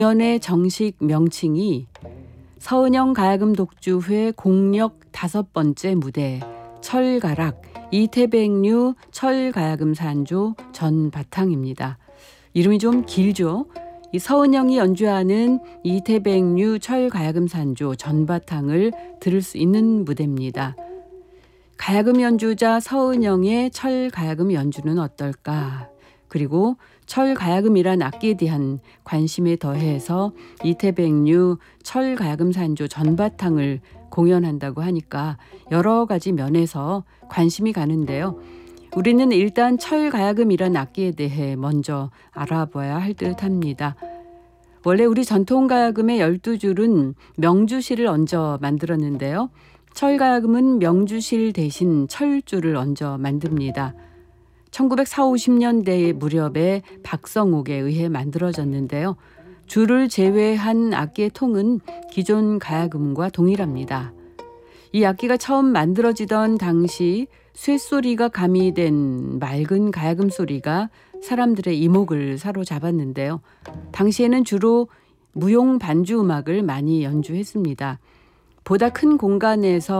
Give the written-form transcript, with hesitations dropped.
연의 정식 명칭이 서은영 가야금 독주회 공력 5번째 무대 철가락 이태백류 철가야금 산조 전바탕입니다. 이름이 좀 길죠? 이 서은영이 연주하는 이태백류 철가야금 산조 전바탕을 들을 수 있는 무대입니다. 가야금 연주자 서은영의 철가야금 연주는 어떨까? 그리고 철가야금이란 악기에 대한 관심에 더해서 이태백류 철가야금 산조 전바탕을 공연한다고 하니까 여러 가지 면에서 관심이 가는데요. 우리는 일단 철가야금이란 악기에 대해 먼저 알아봐야 할 듯합니다. 원래 우리 전통가야금의 12줄은 명주실을 얹어 만들었는데요. 철가야금은 명주실 대신 철줄을 얹어 만듭니다. 1940~50년대 무렵에 박성옥에 의해 만들어졌는데요. 줄을 제외한 악기의 통은 기존 가야금과 동일합니다. 이 악기가 처음 만들어지던 당시 쇳소리가 가미된 맑은 가야금 소리가 사람들의 이목을 사로잡았는데요. 당시에는 주로 무용 반주 음악을 많이 연주했습니다. 보다 큰 공간에서